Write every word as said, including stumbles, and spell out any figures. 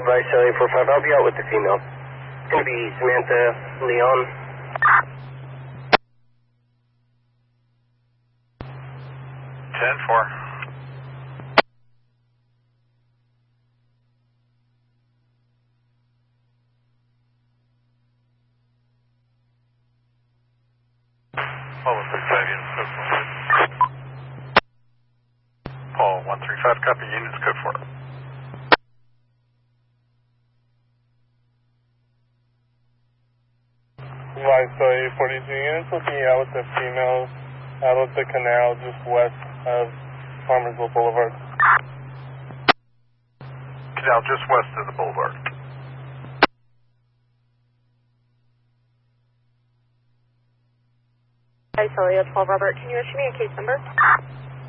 Vice L A four five, I'll be out with the female. It's going to be Samantha Leon. ten four. Paul one three five, units code four. Paul one three five, copy, units code four. Vice L A forty-two units looking out with the female out of the canal just west of Farmersville Boulevard. Canal just west of the boulevard. Vice L A twelve Robert, can you issue me a case number?